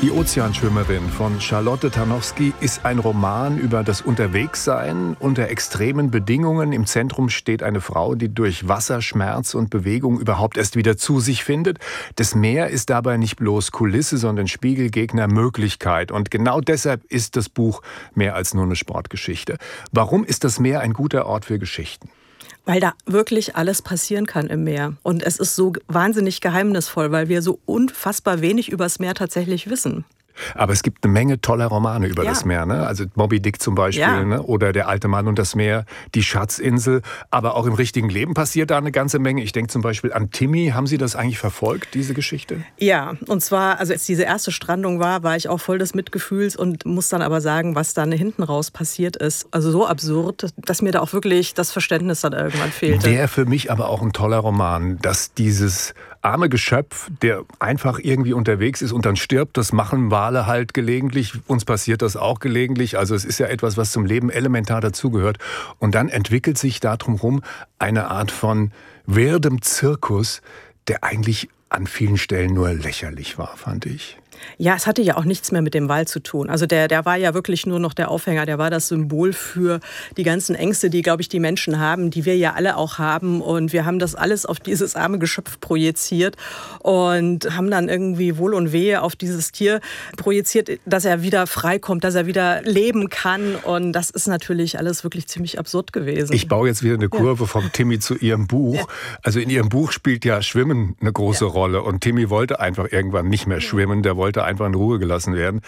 Die Ozeanschwimmerin von Charlotte Tarnowski ist ein Roman über das Unterwegssein unter extremen Bedingungen. Im Zentrum steht eine Frau, die durch Wasser, Schmerz und Bewegung überhaupt erst wieder zu sich findet. Das Meer ist dabei nicht bloß Kulisse, sondern Spiegelgegner, Möglichkeit. Und genau deshalb ist das Buch mehr als nur eine Sportgeschichte. Warum ist das Meer ein guter Ort für Geschichten? Weil da wirklich alles passieren kann im Meer. Und es ist so wahnsinnig geheimnisvoll, weil wir so unfassbar wenig über das Meer tatsächlich wissen. Aber es gibt eine Menge toller Romane über das Meer, ne? Also Moby Dick zum Beispiel, ne? Oder Der alte Mann und das Meer, Die Schatzinsel. Aber auch im richtigen Leben passiert da eine ganze Menge. Ich denke zum Beispiel an Timmy. Haben Sie das eigentlich verfolgt, diese Geschichte? Ja, und zwar, also als diese erste Strandung war ich auch voll des Mitgefühls und muss dann aber sagen, was dann hinten raus passiert ist. Also so absurd, dass mir da auch wirklich das Verständnis dann irgendwann fehlte. Der für mich aber auch ein toller Roman, dass dieses arme Geschöpf, der einfach irgendwie unterwegs ist und dann stirbt, das machen Wale halt gelegentlich. Uns passiert das auch gelegentlich. Also es ist ja etwas, was zum Leben elementar dazugehört. Und dann entwickelt sich da drumherum eine Art von werdem Zirkus, der eigentlich an vielen Stellen nur lächerlich war, fand ich. Ja, es hatte ja auch nichts mehr mit dem Wal zu tun. Also der war ja wirklich nur noch der Aufhänger. Der war das Symbol für die ganzen Ängste, die, glaube ich, die Menschen haben, die wir ja alle auch haben. Und wir haben das alles auf dieses arme Geschöpf projiziert und haben dann irgendwie Wohl und Wehe auf dieses Tier projiziert, dass er wieder freikommt, dass er wieder leben kann. Und das ist natürlich alles wirklich ziemlich absurd gewesen. Ich baue jetzt wieder eine Kurve vom Timmy zu Ihrem Buch. Ja. Also in Ihrem Buch spielt ja Schwimmen eine große Rolle. Und Timmy wollte einfach irgendwann nicht mehr schwimmen. Der wollte einfach in Ruhe gelassen werden.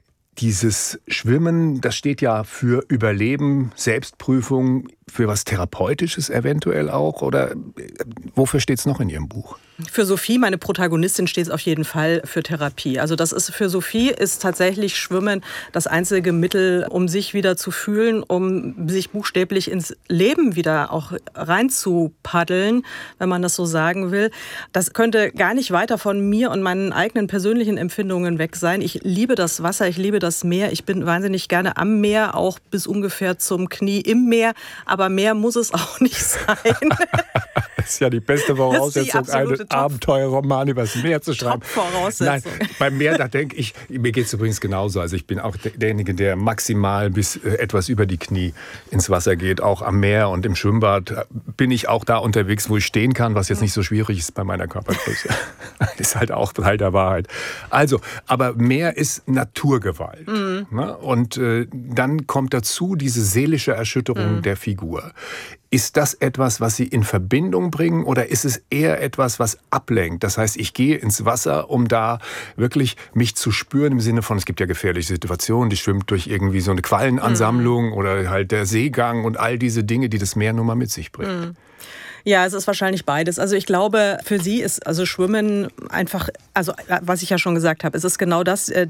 Dieses Schwimmen, das steht ja für Überleben, Selbstprüfung, für was Therapeutisches eventuell auch? Oder wofür steht es noch in Ihrem Buch? Für Sophie, meine Protagonistin, steht es auf jeden Fall für Therapie. Also das ist für Sophie ist tatsächlich Schwimmen das einzige Mittel, um sich wieder zu fühlen, um sich buchstäblich ins Leben wieder auch reinzupaddeln, wenn man das so sagen will. Das könnte gar nicht weiter von mir und meinen eigenen persönlichen Empfindungen weg sein. Ich liebe das Wasser, ich liebe das Meer. Ich bin wahnsinnig gerne am Meer, auch bis ungefähr zum Knie im Meer. Aber mehr muss es auch nicht sein. Das ist ja die beste Voraussetzung, einen Abenteuerroman übers Meer zu schreiben. Top-Voraussetzung. Nein, beim Meer, da denke ich, mir geht es übrigens genauso. Also ich bin auch derjenige, der maximal bis etwas über die Knie ins Wasser geht. Auch am Meer und im Schwimmbad bin ich auch da unterwegs, wo ich stehen kann, was jetzt nicht so schwierig ist bei meiner Körpergröße. Das ist halt auch Teil der Wahrheit. Also, aber Meer ist Naturgewalt. Ne? Und dann kommt dazu diese seelische Erschütterung der Figur. Ist das etwas, was Sie in Verbindung bringen, oder ist es eher etwas, was ablenkt? Das heißt, ich gehe ins Wasser, um da wirklich mich zu spüren, im Sinne von, es gibt ja gefährliche Situationen, die schwimmt durch irgendwie so eine Quallenansammlung oder halt der Seegang und all diese Dinge, die das Meer nun mal mit sich bringt. Ja, es ist wahrscheinlich beides. Also ich glaube, für sie ist also Schwimmen einfach, also was ich ja schon gesagt habe, es ist genau das,